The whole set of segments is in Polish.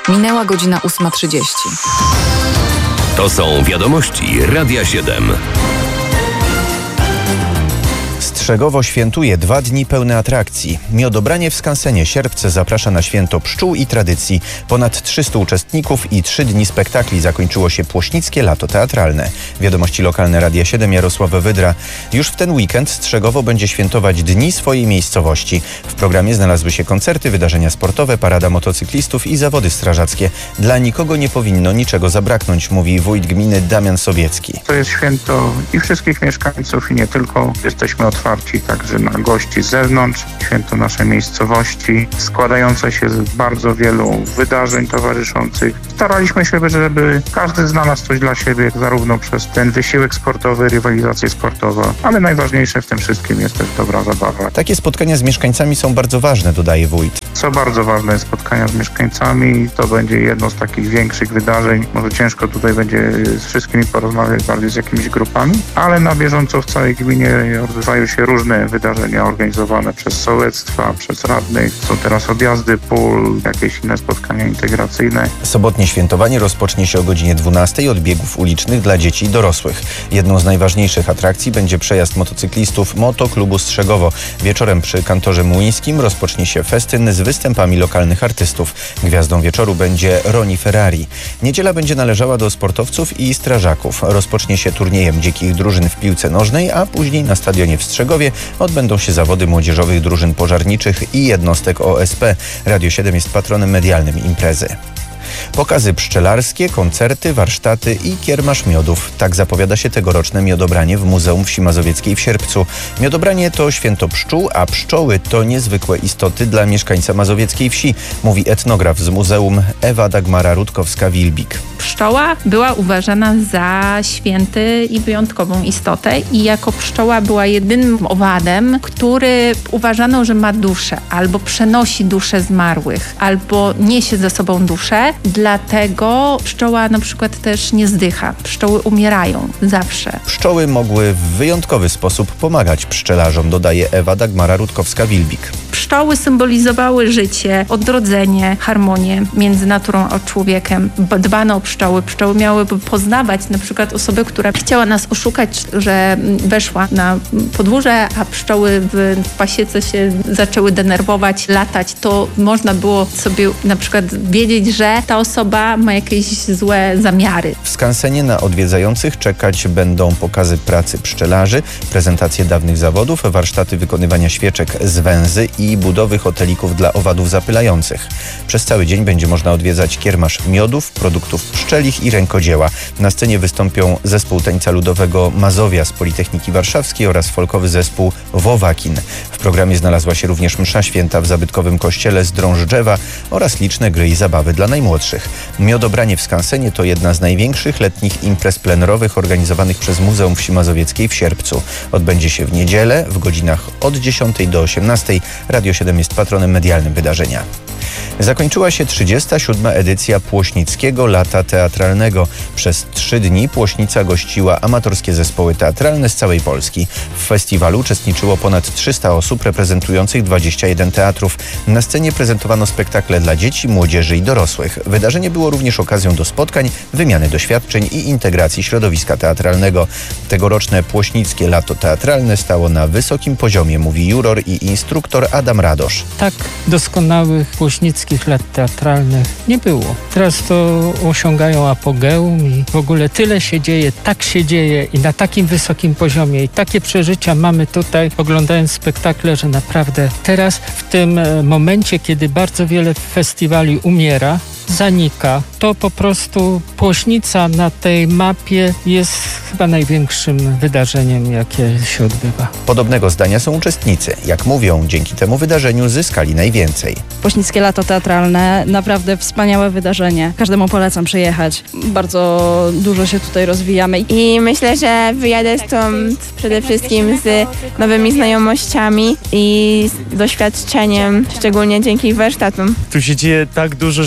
Minęła godzina 8:30. To są wiadomości Radia 7. Strzegowo świętuje 2 dni pełne atrakcji. Miodobranie w skansenie Sierpce zaprasza na święto pszczół i tradycji. Ponad 300 uczestników i 3 dni spektakli zakończyło się Płośnickie Lato Teatralne. Wiadomości lokalne Radia 7, Jarosław Wydra. Już w ten weekend Strzegowo będzie świętować dni swojej miejscowości. W programie znalazły się koncerty, wydarzenia sportowe, parada motocyklistów i zawody strażackie. Dla nikogo nie powinno niczego zabraknąć, mówi wójt gminy Damian Sobiecki. To jest święto i wszystkich mieszkańców i nie tylko. Jesteśmy otwarci także na gości z zewnątrz. Święto naszej miejscowości składające się z bardzo wielu wydarzeń towarzyszących. Staraliśmy się, żeby każdy znalazł coś dla siebie, zarówno przez ten wysiłek sportowy, rywalizację sportową, ale najważniejsze w tym wszystkim jest też dobra zabawa. Takie spotkania z mieszkańcami są bardzo ważne, dodaje wójt. Co bardzo ważne jest spotkania z mieszkańcami. To będzie jedno z takich większych wydarzeń. Może ciężko tutaj będzie z wszystkimi porozmawiać, bardziej z jakimiś grupami, ale na bieżąco w całej gminie odbywają się różne wydarzenia organizowane przez sołectwa, przez radnych. Są teraz objazdy pól, jakieś inne spotkania integracyjne. Sobotnie świętowanie rozpocznie się o godzinie 12 od biegów ulicznych dla dzieci i dorosłych. Jedną z najważniejszych atrakcji będzie przejazd motocyklistów Motoklubu Strzegowo. Wieczorem przy kantorze Młyńskim rozpocznie się festyn z występami lokalnych artystów. Gwiazdą wieczoru będzie Roni Ferrari. Niedziela będzie należała do sportowców i strażaków. Rozpocznie się turniejem dziekich drużyn w piłce nożnej, a później na stadionie w Strzegowie odbędą się zawody młodzieżowych drużyn pożarniczych i jednostek OSP. Radio 7 jest patronem medialnym imprezy. Pokazy pszczelarskie, koncerty, warsztaty i kiermasz miodów. Tak zapowiada się tegoroczne miodobranie w Muzeum Wsi Mazowieckiej w Sierpcu. Miodobranie to święto pszczół, a pszczoły to niezwykłe istoty dla mieszkańca mazowieckiej wsi, mówi etnograf z muzeum Ewa Dagmara Rutkowska-Wilbik. Pszczoła była uważana za święty i wyjątkową istotę i jako pszczoła była jedynym owadem, który uważano, że ma duszę, albo przenosi duszę zmarłych, albo niesie ze sobą duszę. Dlatego pszczoła na przykład też nie zdycha. Pszczoły umierają zawsze. Pszczoły mogły w wyjątkowy sposób pomagać pszczelarzom, dodaje Ewa Dagmara Rutkowska-Wilbik. Pszczoły symbolizowały życie, odrodzenie, harmonię między naturą a człowiekiem. Dbano o pszczoły. Pszczoły miały poznawać na przykład osobę, która chciała nas oszukać, że weszła na podwórze, a pszczoły w pasiece się zaczęły denerwować, latać. To można było sobie na przykład wiedzieć, że ta osoba ma jakieś złe zamiary. W skansenie na odwiedzających czekać będą pokazy pracy pszczelarzy, prezentacje dawnych zawodów, warsztaty wykonywania świeczek z węzy i budowy hotelików dla owadów zapylających. Przez cały dzień będzie można odwiedzać kiermasz miodów, produktów pszczelich i rękodzieła. Na scenie wystąpią zespół tańca ludowego Mazowia z Politechniki Warszawskiej oraz folkowy zespół Wowakin. W programie znalazła się również msza święta w zabytkowym kościele z Drążdżewa oraz liczne gry i zabawy dla najmłodszych. Miodobranie w skansenie to jedna z największych letnich imprez plenerowych organizowanych przez Muzeum Wsi Mazowieckiej w Sierpcu. Odbędzie się w niedzielę w godzinach od 10 do 18. Radio 7 jest patronem medialnym wydarzenia. Zakończyła się 37. edycja Płośnickiego Lata Teatralnego. Przez 3 dni Płośnica gościła amatorskie zespoły teatralne z całej Polski. W festiwalu uczestniczyło ponad 300 osób reprezentujących 21 teatrów. Na scenie prezentowano spektakle dla dzieci, młodzieży i dorosłych. Wydarzenie było również okazją do spotkań, wymiany doświadczeń i integracji środowiska teatralnego. Tegoroczne Płośnickie Lato Teatralne stało na wysokim poziomie, mówi juror i instruktor Adam Radosz. Tak doskonałych Płośnickich Lat Teatralnych nie było. Teraz to osiągają apogeum i w ogóle tyle się dzieje, tak się dzieje i na takim wysokim poziomie i takie przeżycia mamy tutaj, oglądając spektakle, że naprawdę teraz w tym momencie, kiedy bardzo wiele festiwali umiera, zanika, to po prostu Płośnica na tej mapie jest chyba największym wydarzeniem, jakie się odbywa. Podobnego zdania są uczestnicy. Jak mówią, dzięki temu wydarzeniu zyskali najwięcej. Płośnickie Lato Teatralne, naprawdę wspaniałe wydarzenie. Każdemu polecam przyjechać. Bardzo dużo się tutaj rozwijamy. I myślę, że wyjadę stąd przede wszystkim z nowymi znajomościami i z doświadczeniem, szczególnie dzięki warsztatom. Tu się dzieje tak dużo, że ja nie umiem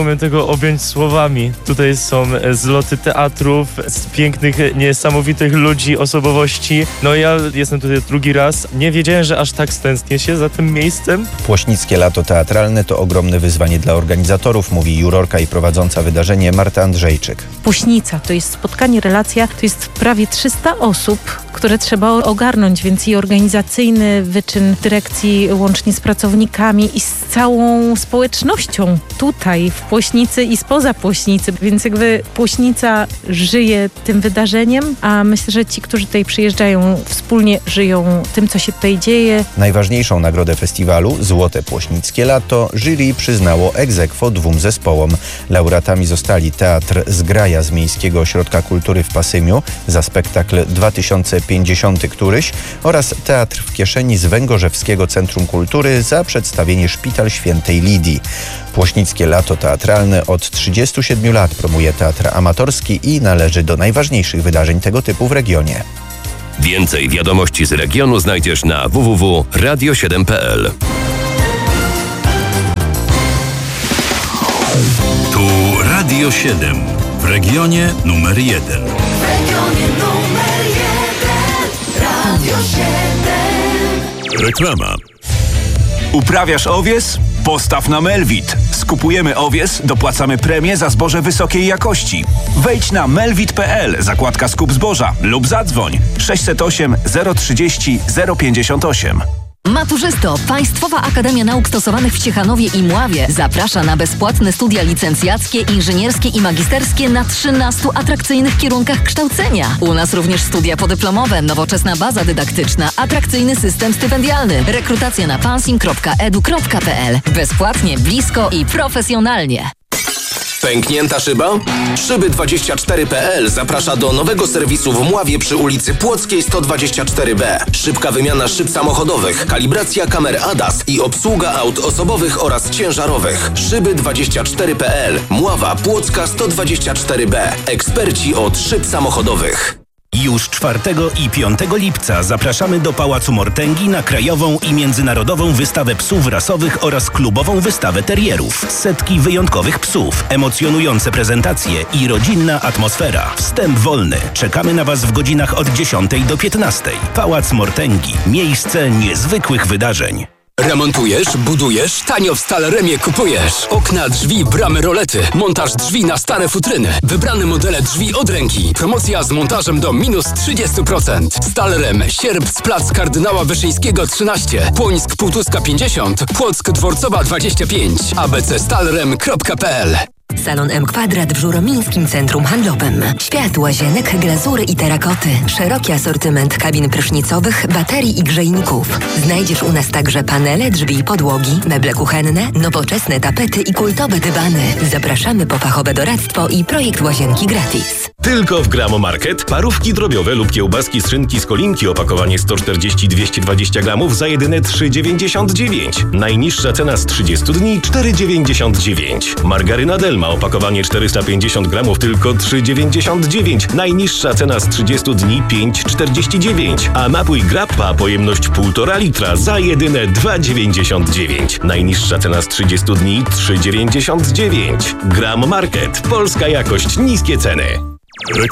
umiem tego objąć słowami. Tutaj są zloty teatrów, z pięknych, niesamowitych ludzi, osobowości. No ja jestem tutaj drugi raz. Nie wiedziałem, że aż tak stęsknię się za tym miejscem. Płośnickie Lato Teatralne to ogromne wyzwanie dla organizatorów, mówi jurorka i prowadząca wydarzenie Marta Andrzejczyk. Płośnica to jest spotkanie, relacja, to jest prawie 300 osób, które trzeba ogarnąć, więc i organizacyjny wyczyn dyrekcji łącznie z pracownikami i z całą społecznością tutaj w Płośnicy i spoza Płośnicy, więc jakby Płośnica żyje tym wydarzeniem, a myślę, że ci, którzy tutaj przyjeżdżają, wspólnie żyją tym, co się tutaj dzieje. Najważniejszą nagrodę festiwalu, Złote Płośnickie Lato, jury przyznało ex aequo 2 zespołom. Laureatami zostali Teatr Zgraja z Miejskiego Ośrodka Kultury w Pasymiu za spektakl 2050 któryś oraz Teatr w Kieszeni z Węgorzewskiego Centrum Kultury za przedstawienie Szpital Świętej Lidii. Płośnickie Lato Teatralne od 37 lat promuje teatr amatorski i należy do najważniejszych wydarzeń tego typu w regionie. Więcej wiadomości z regionu znajdziesz na www.radio7.pl. Tu Radio 7 w regionie numer 1. W regionie numer 1 Radio 7. Reklama. Uprawiasz owies? Postaw na Melvit. Skupujemy owies, dopłacamy premię za zboże wysokiej jakości. Wejdź na melvit.pl, zakładka skup zboża lub zadzwoń 608 030 058. Maturzysto, Państwowa Akademia Nauk Stosowanych w Ciechanowie i Mławie zaprasza na bezpłatne studia licencjackie, inżynierskie i magisterskie na 13 atrakcyjnych kierunkach kształcenia. U nas również studia podyplomowe, nowoczesna baza dydaktyczna, atrakcyjny system stypendialny, rekrutacja na pansing.edu.pl. Bezpłatnie, blisko i profesjonalnie. Pęknięta szyba? Szyby24.pl zaprasza do nowego serwisu w Mławie przy ulicy Płockiej 124B. Szybka wymiana szyb samochodowych, kalibracja kamer ADAS i obsługa aut osobowych oraz ciężarowych. Szyby24.pl. Mława Płocka 124B. Eksperci od szyb samochodowych. Już 4 i 5 lipca zapraszamy do Pałacu Mortęgi na krajową i międzynarodową wystawę psów rasowych oraz klubową wystawę terierów. Setki wyjątkowych psów, emocjonujące prezentacje i rodzinna atmosfera. Wstęp wolny. Czekamy na Was w godzinach od 10 do 15. Pałac Mortęgi. Miejsce niezwykłych wydarzeń. Remontujesz, budujesz, tanio w Staleremie kupujesz. Okna, drzwi, bramy, rolety, montaż drzwi na stare futryny, wybrane modele drzwi od ręki. Promocja z montażem do minus 30%. Stalerem, Sierpc, plac Kardynała Wyszyńskiego 13, Płońsk, Półtuska 50, Płock, Dworcowa 25, abcstalerem.pl. Salon M Kwadrat w Żuromińskim Centrum Handlowym. Świat, łazienek, glazury i terakoty. Szeroki asortyment kabin prysznicowych, baterii i grzejników. Znajdziesz u nas także panele, drzwi i podłogi, meble kuchenne, nowoczesne tapety i kultowe dywany. Zapraszamy po fachowe doradztwo i projekt łazienki gratis. Tylko w Gramo Market parówki drobiowe lub kiełbaski z szynki z Kolinki opakowanie 140-220 gramów za jedyne 3,99. Najniższa cena z 30 dni 4,99. Margaryna Delma opakowanie 450 gramów tylko 3,99. Najniższa cena z 30 dni 5,49. A napój Grappa pojemność 1,5 litra za jedyne 2,99. Najniższa cena z 30 dni 3,99. Gramo Market. Polska jakość, niskie ceny.